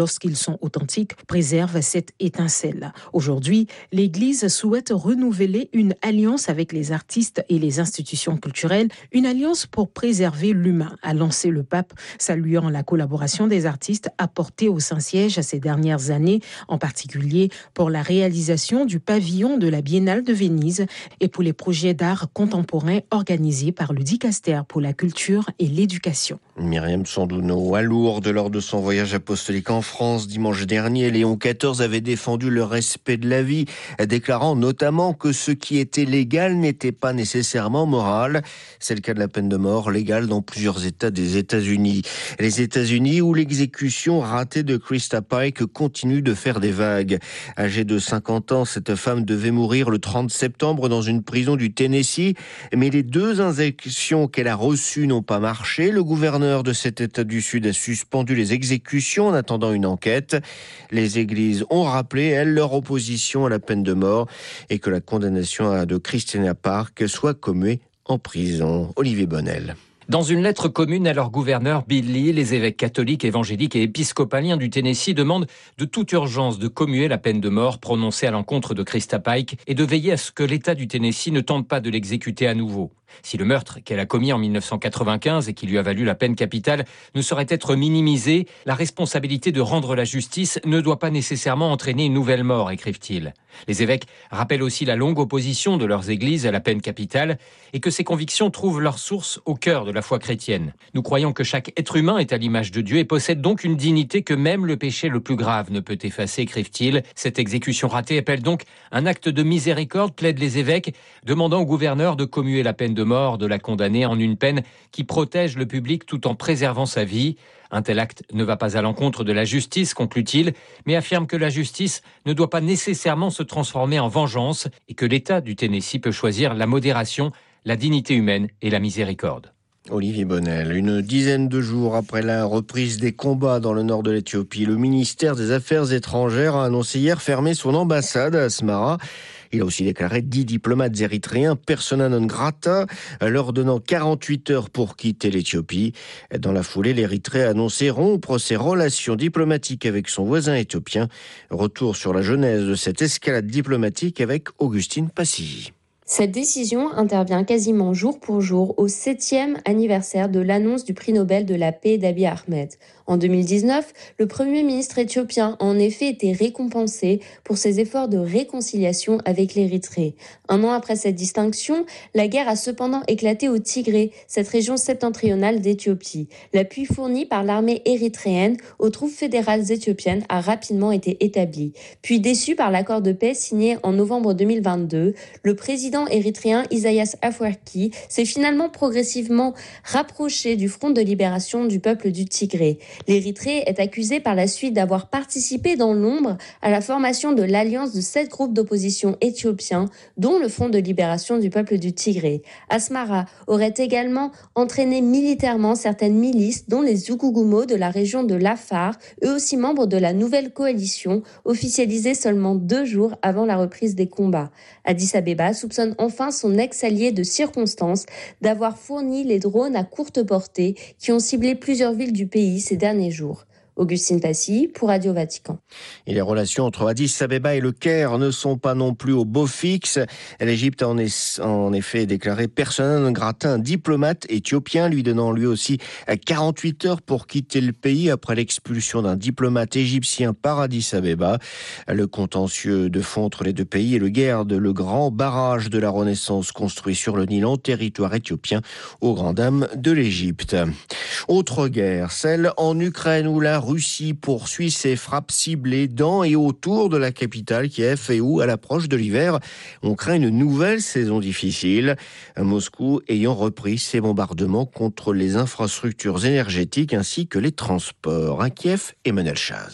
lorsqu'ils sont authentiques, préservent cette étincelle. Aujourd'hui, l'Église souhaite renouveler une alliance avec les artistes et les institutions culturelles, une alliance pour préserver l'humain, a lancé le pape, saluant la collaboration des artistes apportée au Saint-Siège ces dernières années, en particulier pour la réalisation du pavillon de la Biennale de Venise et pour les projets d'art contemporain organisés par le Dicaster pour la culture et l'éducation. Myriam Sandouno, à Lourdes, lors de son voyage apostolique en France dimanche dernier, Léon quatorze avait défendu le respect de la vie, déclarant notamment que ce qui était légal n'était pas nécessairement moral. C'est le cas de la peine de mort légale dans plusieurs États des États-Unis. Les États-Unis où l'exécution ratée de Krista Pike continue de faire des vagues. Âgée de cinquante ans, cette femme devait mourir le trente septembre dans une prison du Tennessee, mais les deux injections qu'elle a reçues n'ont pas marché. Le gouverneur de cet État du Sud a suspendu les exécutions en attendant une enquête. Les églises ont rappelé, elles, leur opposition à la peine de mort et que la condamnation de Christina Park soit commuée en prison. Olivier Bonnel. Dans une lettre commune à leur gouverneur Bill Lee, les évêques catholiques, évangéliques et épiscopaliens du Tennessee demandent de toute urgence de commuer la peine de mort prononcée à l'encontre de Krista Pike et de veiller à ce que l'État du Tennessee ne tente pas de l'exécuter à nouveau. Si le meurtre qu'elle a commis en mille neuf cent quatre-vingt-quinze et qui lui a valu la peine capitale ne saurait être minimisé, la responsabilité de rendre la justice ne doit pas nécessairement entraîner une nouvelle mort, écrivent-ils. Les évêques rappellent aussi la longue opposition de leurs églises à la peine capitale et que ces convictions trouvent leur source au cœur de la foi chrétienne. Nous croyons que chaque être humain est à l'image de Dieu et possède donc une dignité que même le péché le plus grave ne peut effacer, écrivent-ils. Cette exécution ratée appelle donc un acte de miséricorde, plaident les évêques, demandant au gouverneur de commuer la peine de mort de la condamnée en une peine qui protège le public tout en préservant sa vie. Un tel acte ne va pas à l'encontre de la justice, conclut-il, mais affirme que la justice ne doit pas nécessairement se transformer en vengeance et que l'État du Tennessee peut choisir la modération, la dignité humaine et la miséricorde. Olivier Bonnel, une dizaine de jours après la reprise des combats dans le nord de l'Éthiopie, le ministère des Affaires étrangères a annoncé hier fermer son ambassade à Asmara. Il a aussi déclaré dix diplomates érythréens persona non grata, leur donnant quarante-huit heures pour quitter l'Éthiopie. Dans la foulée, l'Érythrée a annoncé rompre ses relations diplomatiques avec son voisin éthiopien. Retour sur la genèse de cette escalade diplomatique avec Augustine Passy. Cette décision intervient quasiment jour pour jour au septième anniversaire de l'annonce du prix Nobel de la paix d'Abiy Ahmed. En deux mille dix-neuf, le Premier ministre éthiopien a en effet été récompensé pour ses efforts de réconciliation avec l'Érythrée. Un an après cette distinction, la guerre a cependant éclaté au Tigré, cette région septentrionale d'Éthiopie. L'appui fourni par l'armée érythréenne aux troupes fédérales éthiopiennes a rapidement été établi. Puis déçu par l'accord de paix signé en novembre deux mille vingt-deux, le président érythréen Isaias Afwerki s'est finalement progressivement rapproché du Front de libération du peuple du Tigré. L'Érythrée est accusée par la suite d'avoir participé dans l'ombre à la formation de l'alliance de sept groupes d'opposition éthiopiens, dont le Front de libération du peuple du Tigré. Asmara aurait également entraîné militairement certaines milices, dont les Zugugumo de la région de l'Afar, eux aussi membres de la nouvelle coalition, officialisée seulement deux jours avant la reprise des combats. Addis Abeba soupçonne enfin son ex-allié de circonstance d'avoir fourni les drones à courte portée qui ont ciblé plusieurs villes du pays ces derniers jours. Augustine Passy pour Radio Vatican. Et les relations entre Addis Abeba et le Caire ne sont pas non plus au beau fixe. L'Égypte a en, es, en effet déclaré persona non grata un diplomate éthiopien, lui donnant lui aussi quarante-huit heures pour quitter le pays après l'expulsion d'un diplomate égyptien par Addis Abeba. Le contentieux de fond entre les deux pays est le Gerd, le grand barrage de la Renaissance construit sur le Nil en territoire éthiopien aux grandes dames de l'Égypte. Autre guerre, celle en Ukraine où la Russie poursuit ses frappes ciblées dans et autour de la capitale Kiev et où, à l'approche de l'hiver, on craint une nouvelle saison difficile. Moscou ayant repris ses bombardements contre les infrastructures énergétiques ainsi que les transports. À Kiev, Emmanuel Chaz.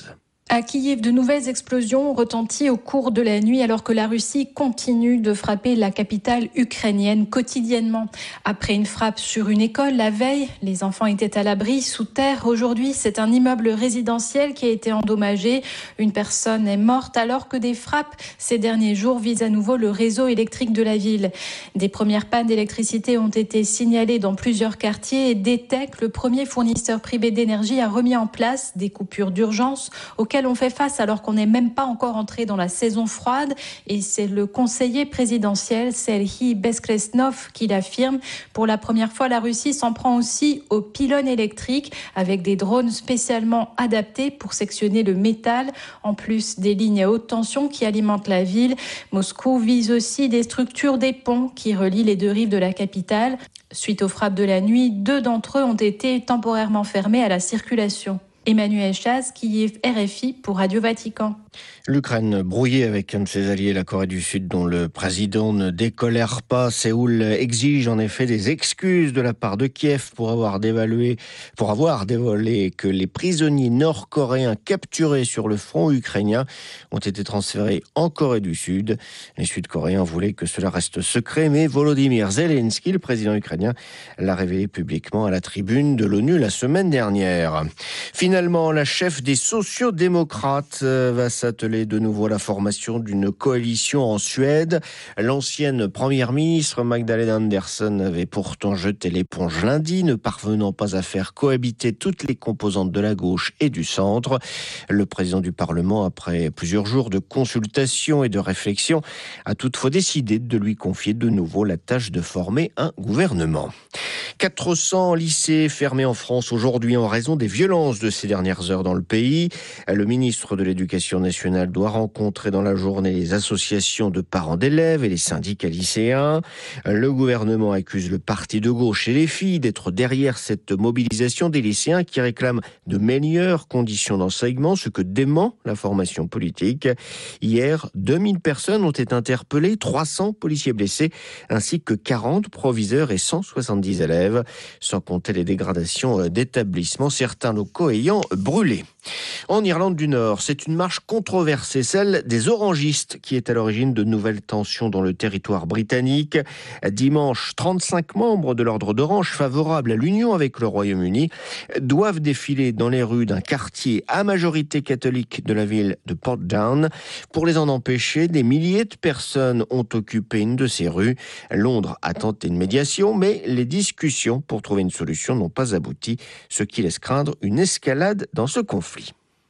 À Kiev, de nouvelles explosions ont retenti au cours de la nuit alors que la Russie continue de frapper la capitale ukrainienne quotidiennement. Après une frappe sur une école la veille, les enfants étaient à l'abri sous terre. Aujourd'hui, c'est un immeuble résidentiel qui a été endommagé. Une personne est morte alors que des frappes ces derniers jours visent à nouveau le réseau électrique de la ville. Des premières pannes d'électricité ont été signalées dans plusieurs quartiers et D T E C, le premier fournisseur privé d'énergie, a remis en place des coupures d'urgence auxquelles on fait face alors qu'on n'est même pas encore entré dans la saison froide. Et c'est le conseiller présidentiel Serhiy Beskresnov qui l'affirme. Pour la première fois, la Russie s'en prend aussi aux pylônes électriques avec des drones spécialement adaptés pour sectionner le métal. En plus des lignes à haute tension qui alimentent la ville, Moscou vise aussi des structures des ponts qui relient les deux rives de la capitale. Suite aux frappes de la nuit, deux d'entre eux ont été temporairement fermés à la circulation. Emmanuel Chaz, Kiev, R F I pour Radio Vatican. L'Ukraine brouillée avec un de ses alliés, la Corée du Sud, dont le président ne décolère pas. Séoul exige en effet des excuses de la part de Kiev pour avoir dévalué, pour avoir dévoilé que les prisonniers nord-coréens capturés sur le front ukrainien ont été transférés en Corée du Sud. Les Sud-Coréens voulaient que cela reste secret, mais Volodymyr Zelensky, le président ukrainien, l'a révélé publiquement à la tribune de l'ONU la semaine dernière. Finalement, la chef des sociodémocrates va s'atteler de nouveau à la formation d'une coalition en Suède. L'ancienne première ministre Magdalena Andersson avait pourtant jeté l'éponge lundi, ne parvenant pas à faire cohabiter toutes les composantes de la gauche et du centre. Le président du Parlement, après plusieurs jours de consultation et de réflexion, a toutefois décidé de lui confier de nouveau la tâche de former un gouvernement. quatre cents lycées fermés en France aujourd'hui en raison des violences de ces dernières heures dans le pays. Le ministre de l'Éducation nationale doit rencontrer dans la journée les associations de parents d'élèves et les syndicats lycéens. Le gouvernement accuse le parti de gauche et les filles d'être derrière cette mobilisation des lycéens qui réclament de meilleures conditions d'enseignement, ce que dément la formation politique. Hier, deux mille personnes ont été interpellées, trois cents policiers blessés, ainsi que quarante proviseurs et cent soixante-dix élèves, sans compter les dégradations d'établissements, certains locaux ayant brûlé. En Irlande du Nord, c'est une marche controversée, celle des orangistes, qui est à l'origine de nouvelles tensions dans le territoire britannique. Dimanche, trente-cinq membres de l'Ordre d'Orange, favorables à l'union avec le Royaume-Uni, doivent défiler dans les rues d'un quartier à majorité catholique de la ville de Portdown. Pour les en empêcher, des milliers de personnes ont occupé une de ces rues. Londres a tenté une médiation, mais les discussions pour trouver une solution n'ont pas abouti, ce qui laisse craindre une escalade dans ce conflit.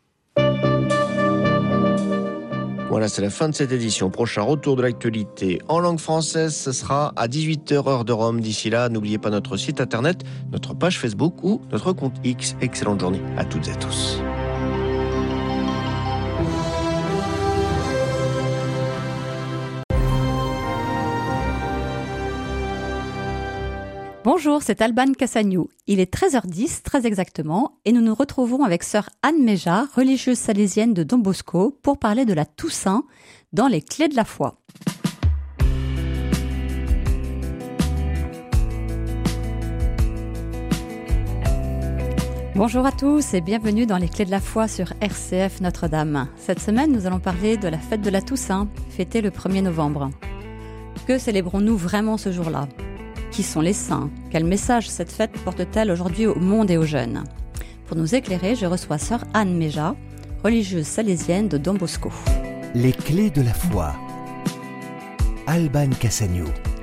Voilà, c'est la fin de cette édition. Prochain retour de l'actualité en langue française, ce sera à dix-huit heures heure de Rome. D'ici là, n'oubliez pas notre site internet, notre page Facebook ou notre compte X. Excellente journée à toutes et à tous. Bonjour, c'est Alban Cassagnou. Il est treize heures dix, très exactement, et nous nous retrouvons avec sœur Anne Méja, religieuse salésienne de Don Bosco, pour parler de la Toussaint dans les Clés de la foi. Bonjour à tous et bienvenue dans les Clés de la foi sur R C F Notre-Dame. Cette semaine, nous allons parler de la fête de la Toussaint, fêtée le premier novembre. Que célébrons-nous vraiment ce jour-là ? Qui sont les saints ? Quel message cette fête porte-t-elle aujourd'hui au monde et aux jeunes ? Pour nous éclairer, je reçois sœur Anne Méja, religieuse salésienne de Don Bosco. Les Clés de la foi. Alban Cassagnou.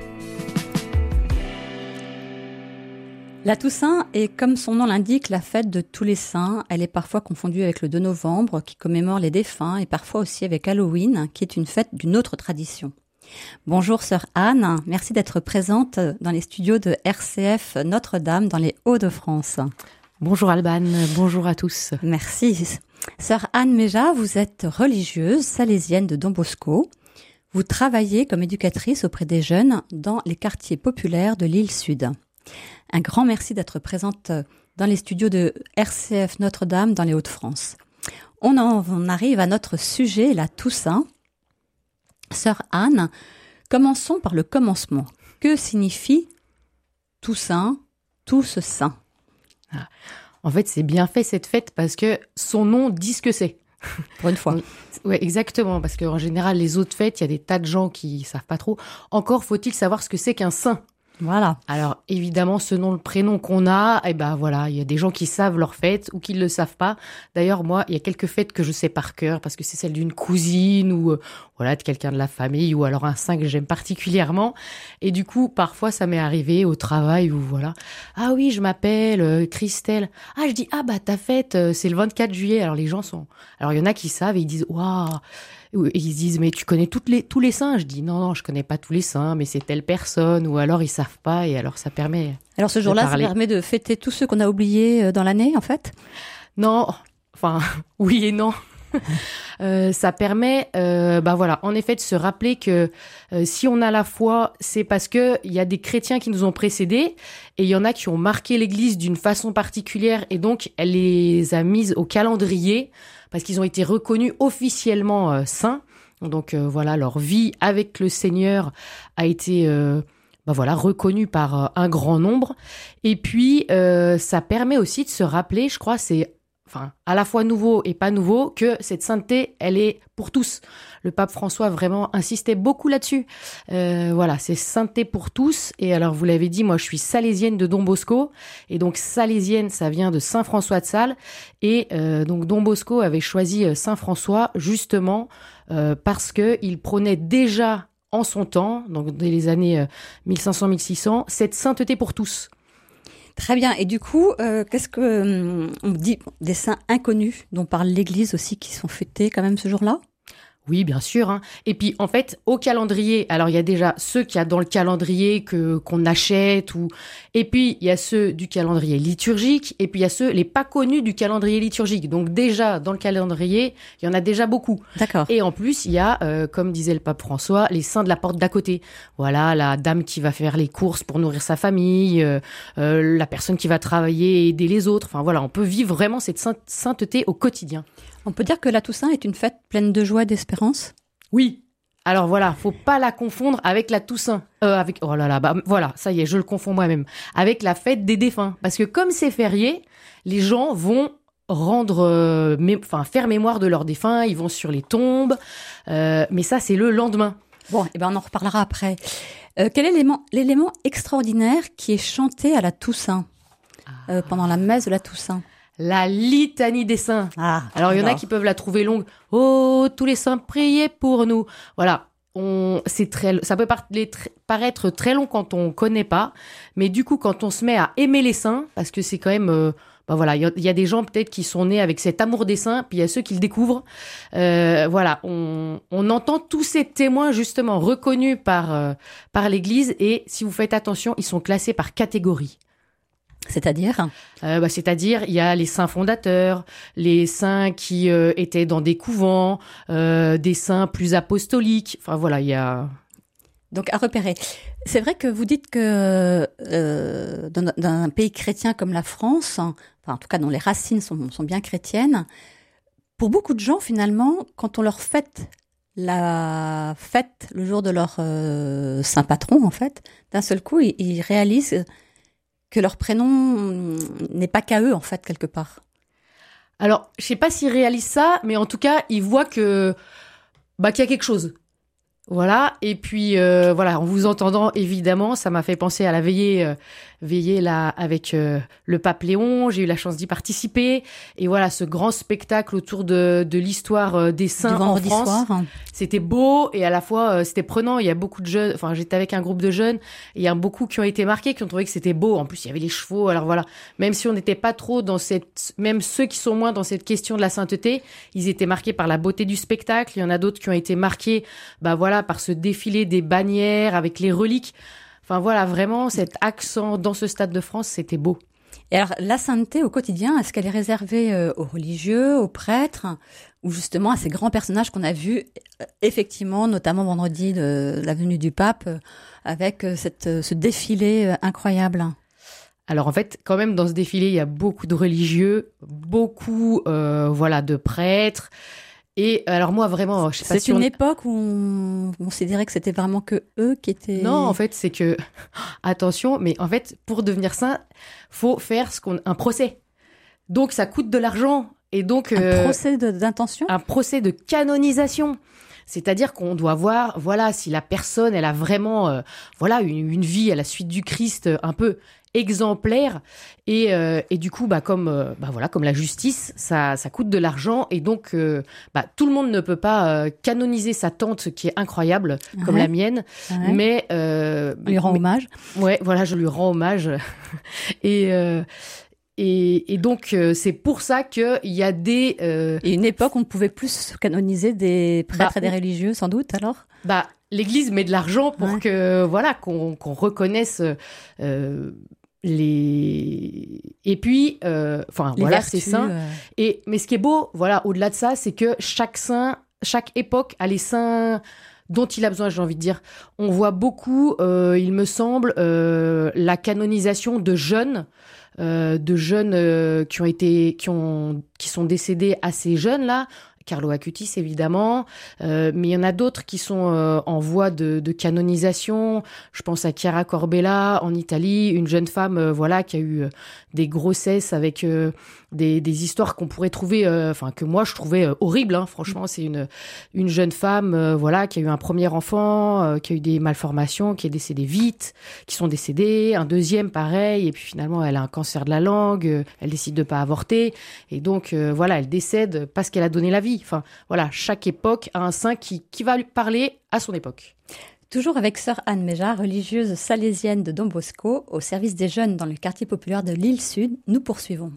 La Toussaint est, comme son nom l'indique, la fête de tous les saints. Elle est parfois confondue avec le deux novembre, qui commémore les défunts, et parfois aussi avec Halloween, qui est une fête d'une autre tradition. Bonjour sœur Anne, merci d'être présente dans les studios de R C F Notre-Dame dans les Hauts-de-France. Bonjour Alban, bonjour à tous. Merci. Sœur Anne Méja, vous êtes religieuse salésienne de Don Bosco. Vous travaillez comme éducatrice auprès des jeunes dans les quartiers populaires de l'île Sud. Un grand merci d'être présente dans les studios de R C F Notre-Dame dans les Hauts-de-France. On en on arrive à notre sujet, la Toussaint. Sœur Anne, commençons par le commencement. Que signifie Toussaint, tous saints ? En fait, c'est bien fait cette fête parce que son nom dit ce que c'est. Pour une fois. Oui, exactement, parce qu'en général, les autres fêtes, il y a des tas de gens qui savent pas trop. Encore faut-il savoir ce que c'est qu'un saint. Voilà. Alors, évidemment, selon le prénom qu'on a, eh ben voilà, il y a des gens qui savent leur fête ou qui ne le savent pas. D'ailleurs, moi, il y a quelques fêtes que je sais par cœur parce que c'est celle d'une cousine ou euh, voilà, de quelqu'un de la famille ou alors un saint que j'aime particulièrement. Et du coup, parfois, ça m'est arrivé au travail où voilà, ah oui, je m'appelle euh, Christelle. Ah, je dis, ah bah ta fête, euh, c'est le vingt-quatre juillet. Alors les gens sont... Alors il y en a qui savent et ils disent, waouh. Et ils se disent, mais tu connais toutes les, tous les saints? Je dis, non, non, je connais pas tous les saints, mais c'est telle personne. Ou alors, ils savent pas, et alors ça permet. Alors ce jour-là, ça permet de fêter tous ceux qu'on a oubliés dans l'année, en fait? Non, enfin, oui et non. euh, ça permet, euh, bah voilà, en effet, de se rappeler que euh, si on a la foi, c'est parce que il y a des chrétiens qui nous ont précédés et il y en a qui ont marqué l'Église d'une façon particulière et donc elle les a mises au calendrier parce qu'ils ont été reconnus officiellement euh, saints. Donc euh, voilà, leur vie avec le Seigneur a été euh, bah voilà, reconnue par euh, un grand nombre. Et puis euh, ça permet aussi de se rappeler, je crois, c'est enfin, à la fois nouveau et pas nouveau, que cette sainteté, elle est pour tous. Le pape François vraiment insistait beaucoup là-dessus. Euh, voilà, c'est sainteté pour tous. Et alors, vous l'avez dit, moi, je suis salésienne de Don Bosco. Et donc, salésienne, ça vient de Saint François de Sales. Et euh, donc, Don Bosco avait choisi Saint François, justement, euh, parce que il prônait déjà en son temps, donc dès les années euh, mille cinq cents mille six cents, cette sainteté pour tous. Très bien. Et du coup, euh, qu'est-ce que euh, on dit des saints inconnus dont parle l'Église aussi qui sont fêtés quand même ce jour-là? Oui, bien sûr. Hein. Et puis, en fait, au calendrier, alors il y a déjà ceux qu'il y a dans le calendrier que qu'on achète, ou et puis il y a ceux du calendrier liturgique, et puis il y a ceux les pas connus du calendrier liturgique. Donc déjà dans le calendrier, il y en a déjà beaucoup. D'accord. Et en plus, il y a, euh, comme disait le pape François, les saints de la porte d'à côté. Voilà, la dame qui va faire les courses pour nourrir sa famille, euh, euh, la personne qui va travailler et aider les autres. Enfin voilà, on peut vivre vraiment cette sainteté au quotidien. On peut dire que la Toussaint est une fête pleine de joie et d'espérance? Oui. Alors voilà, faut pas la confondre avec la Toussaint. Euh, avec oh là là, bah voilà, ça y est, je le confonds moi-même. Avec la fête des défunts, parce que comme c'est férié, les gens vont rendre, euh, mé- enfin faire mémoire de leurs défunts. Ils vont sur les tombes, euh, mais ça c'est le lendemain. Bon, et eh ben on en reparlera après. Euh, quel est l'élément, l'élément extraordinaire qui est chanté à la Toussaint euh, pendant la messe de la Toussaint? La litanie des saints. Ah, alors, il y en a qui peuvent la trouver longue. Oh, tous les saints, priez pour nous. Voilà. On, c'est très, ça peut paraître très long quand on connaît pas. Mais du coup, quand on se met à aimer les saints, parce que c'est quand même, euh, bah voilà, il y, y a des gens peut-être qui sont nés avec cet amour des saints, puis il y a ceux qui le découvrent. Euh, voilà. On, on entend tous ces témoins, justement, reconnus par, euh, par l'Église. Et si vous faites attention, ils sont classés par catégorie. C'est-à-dire euh, bah, C'est-à-dire, il y a les saints fondateurs, les saints qui euh, étaient dans des couvents, euh, des saints plus apostoliques. Enfin, voilà, il y a... Donc, à repérer. C'est vrai que vous dites que euh, dans, dans un pays chrétien comme la France, enfin, en tout cas dont les racines sont, sont bien chrétiennes, pour beaucoup de gens, finalement, quand on leur fête la fête le jour de leur euh, saint patron, en fait, d'un seul coup, ils, ils réalisent que leur prénom n'est pas qu'à eux, en fait, quelque part. Alors, je sais pas s'ils réalisent ça, mais en tout cas, ils voient que, bah, qu'il y a quelque chose. Voilà. Et puis, euh, voilà, en vous entendant, évidemment, ça m'a fait penser à la veillée, euh, veillée là, avec euh, le pape Léon. J'ai eu la chance d'y participer. Et voilà, ce grand spectacle autour de, de l'histoire euh, des saints en France. Soir. C'était beau et à la fois, euh, c'était prenant. Il y a beaucoup de jeunes, enfin, j'étais avec un groupe de jeunes. Et il y a beaucoup qui ont été marqués, qui ont trouvé que c'était beau. En plus, il y avait les chevaux. Alors voilà, même si on n'était pas trop dans cette, même ceux qui sont moins dans cette question de la sainteté, ils étaient marqués par la beauté du spectacle. Il y en a d'autres qui ont été marqués, bah voilà, par ce défilé des bannières avec les reliques. Enfin voilà, vraiment cet accent dans ce stade de France, c'était beau. Et alors la sainteté au quotidien, est-ce qu'elle est réservée euh, aux religieux, aux prêtres, ou justement à ces grands personnages qu'on a vus euh, effectivement, notamment vendredi de, de la venue du pape, euh, avec euh, cette, euh, ce défilé euh, incroyable? Alors en fait, quand même dans ce défilé, il y a beaucoup de religieux, beaucoup euh, voilà de prêtres. Et alors moi vraiment, je sais pas c'est si une on... époque où on considérait que c'était vraiment que eux qui étaient. Non, en fait, c'est que attention, mais en fait, pour devenir saint, faut faire ce qu'on un procès. Donc ça coûte de l'argent. Et donc un euh, procès de, d'intention, un procès de canonisation. C'est-à-dire qu'on doit voir, voilà, si la personne, elle a vraiment, euh, voilà, une, une vie à la suite du Christ un peu exemplaire. Et, euh, et du coup, bah, comme, euh, bah, voilà, comme la justice, ça, ça coûte de l'argent. Et donc, euh, bah, tout le monde ne peut pas euh, canoniser sa tante, qui est incroyable, ouais. comme la mienne. Ouais. Mais euh, on lui rend mais, hommage. Ouais, voilà, je lui rends hommage. et euh, Et, et donc, euh, c'est pour ça qu'il y a des... Euh... Et une époque, on ne pouvait plus canoniser des prêtres bah, et des religieux, sans doute, alors bah, l'Église met de l'argent pour ouais. que, voilà, qu'on, qu'on reconnaisse euh, les... Et puis, euh, enfin, voilà, vertus, c'est saint. Euh... Et, mais ce qui est beau, voilà, au-delà de ça, c'est que chaque saint, chaque époque a les saints dont il a besoin, j'ai envie de dire. On voit beaucoup, euh, il me semble, euh, la canonisation de jeunes, Euh, de jeunes euh, qui ont été, qui ont, qui sont décédés assez jeunes là. Carlo Acutis évidemment, euh, mais il y en a d'autres qui sont euh, en voie de, de canonisation. Je pense à Chiara Corbella en Italie, une jeune femme, euh, voilà, qui a eu euh, des grossesses avec euh, des, des histoires qu'on pourrait trouver, enfin euh, que moi je trouvais euh, horribles. Hein, franchement, c'est une une jeune femme, euh, voilà, qui a eu un premier enfant, euh, qui a eu des malformations, qui est décédée vite, qui sont décédées. Un deuxième, pareil, et puis finalement elle a un cancer de la langue, euh, elle décide de pas avorter, et donc euh, voilà, elle décède parce qu'elle a donné la vie. Enfin, voilà, chaque époque a un saint qui, qui va lui parler à son époque. Toujours avec sœur Anne Méja, religieuse salésienne de Don Bosco, au service des jeunes dans le quartier populaire de l'île Sud, nous poursuivons.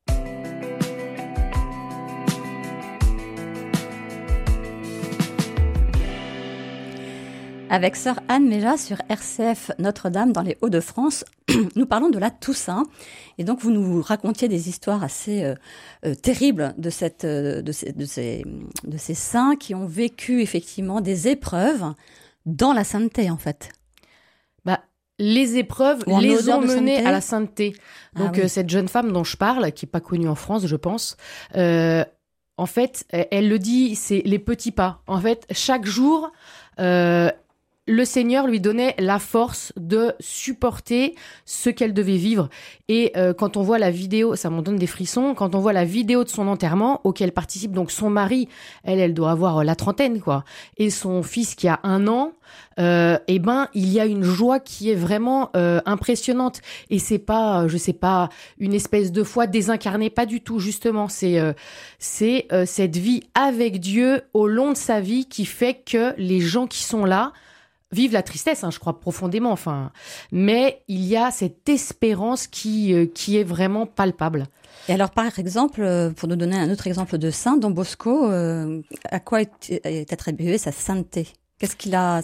Avec sœur Anne Méja sur R C F Notre-Dame dans les Hauts-de-France, nous parlons de la Toussaint. Et donc vous nous racontiez des histoires assez euh, euh, terribles de, cette, euh, de, ces, de, ces, de ces saints qui ont vécu effectivement des épreuves dans la sainteté en fait. Bah, les épreuves les ont menées à la sainteté. Donc ah, oui. euh, cette jeune femme dont je parle, qui n'est pas connue en France je pense, euh, en fait elle, elle le dit, c'est les petits pas. En fait chaque jour... Euh, le Seigneur lui donnait la force de supporter ce qu'elle devait vivre. Et euh, quand on voit la vidéo, ça m'en donne des frissons, quand on voit la vidéo de son enterrement, auquel participe donc son mari, elle, elle doit avoir la trentaine, quoi, et son fils qui a un an, euh, eh ben, il y a une joie qui est vraiment euh, impressionnante. Et c'est pas, je sais pas, une espèce de foi désincarnée, pas du tout, justement. C'est, euh, c'est euh, cette vie avec Dieu au long de sa vie qui fait que les gens qui sont là vivent la tristesse, hein, je crois profondément. Enfin, mais il y a cette espérance qui euh, qui est vraiment palpable. Et alors, par exemple, pour nous donner un autre exemple de saint, Don Bosco, euh, à quoi est, est attribuée sa sainteté ? Qu'est-ce qu'il a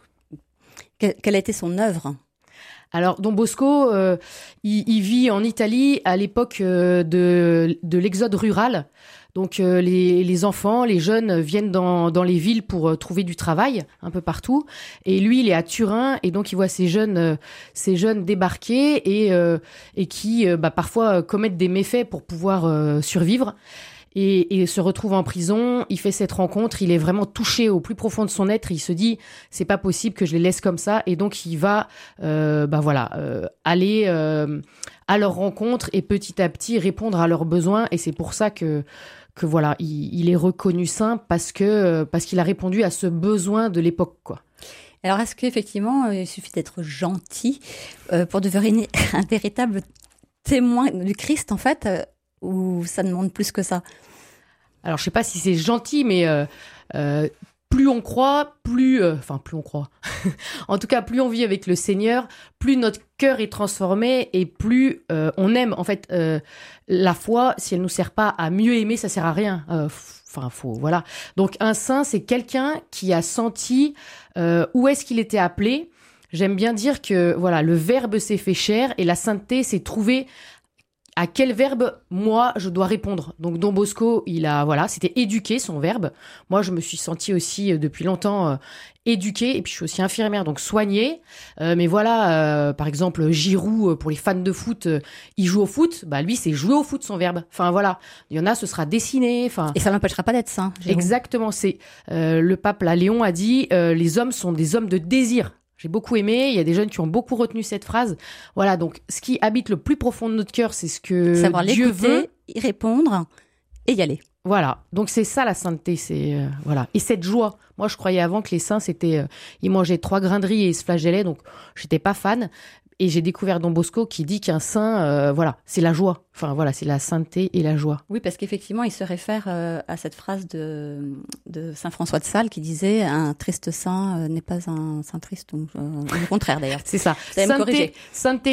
Quelle a été son œuvre ? Alors, Don Bosco, euh, il, il vit en Italie à l'époque euh, de de l'exode rural. Donc euh, les, les enfants, les jeunes viennent dans, dans les villes pour euh, trouver du travail un peu partout. Et lui, il est à Turin et donc il voit ces jeunes, euh, ces jeunes débarquer et, euh, et qui euh, bah, parfois euh, commettent des méfaits pour pouvoir euh, survivre. Et, et se retrouve en prison. Il fait cette rencontre. Il est vraiment touché au plus profond de son être. Il se dit, c'est pas possible que je les laisse comme ça. Et donc il va, euh, bah voilà, euh, aller euh, à leur rencontre et petit à petit répondre à leurs besoins. Et c'est pour ça que que voilà, il, il est reconnu saint parce que parce qu'il a répondu à ce besoin de l'époque, quoi. Alors, est-ce qu'effectivement, il suffit d'être gentil euh, pour devenir un véritable témoin du Christ, en fait, euh, ou ça demande plus que ça ? Alors, je sais pas si c'est gentil, mais euh, euh, plus on croit, plus, euh, enfin, plus on croit. En tout cas, plus on vit avec le Seigneur, plus notre cœur est transformé et plus euh, on aime. En fait, euh, la foi, si elle nous sert pas à mieux aimer, ça sert à rien. Euh, Enfin, faut, voilà. Donc, un saint, c'est quelqu'un qui a senti euh, où est-ce qu'il était appelé. J'aime bien dire que, voilà, le Verbe s'est fait chair et la sainteté s'est trouvée à quel verbe, moi, je dois répondre. Donc, Don Bosco, il a, voilà, c'était éduquer, son verbe. Moi, je me suis sentie aussi, euh, depuis longtemps, euh, éduquée. Et puis, je suis aussi infirmière, donc soignée. Euh, mais voilà, euh, par exemple, Giroud, pour les fans de foot, euh, il joue au foot. Bah, lui, c'est jouer au foot, son verbe. Enfin, voilà. Il y en a, ce sera dessiner. Enfin. Et ça n'empêchera pas d'être saint. Giroud. Exactement. C'est, euh, le pape, là, Léon a dit, euh, les hommes sont des hommes de désir. J'ai beaucoup aimé, il y a des jeunes qui ont beaucoup retenu cette phrase. Voilà, donc ce qui habite le plus profond de notre cœur, c'est ce que Savoir Dieu veut. Y répondre et y aller. Voilà, donc c'est ça la sainteté, c'est euh, voilà. Et cette joie. Moi, je croyais avant que les saints, c'était, euh, ils mangeaient trois grains de riz et ils se flagellaient, donc j'étais pas fan. Et j'ai découvert Don Bosco qui dit qu'un saint, euh, voilà, c'est la joie. Enfin voilà, c'est la sainteté et la joie. Oui, parce qu'effectivement, il se réfère euh, à cette phrase de, de saint François de Sales qui disait un triste saint euh, n'est pas un saint triste, donc euh, le contraire d'ailleurs. C'est ça. Vous allez me corriger. Sainteté,